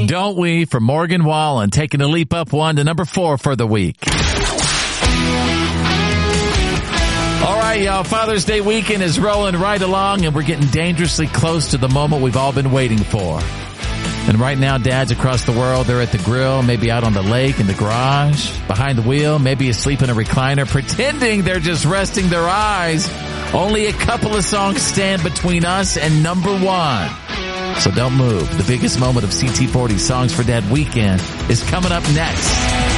Don't we? For Morgan Wallen, taking a leap up one to number 4 for the week. All right, y'all. Father's Day weekend is rolling right along, and we're getting dangerously close to the moment we've all been waiting for. And right now, dads across the world, they're at the grill, maybe out on the lake, in the garage, behind the wheel, maybe asleep in a recliner, pretending they're just resting their eyes. Only a couple of songs stand between us and number 1. So don't move. The biggest moment of CT40 Songs for Dad weekend is coming up next.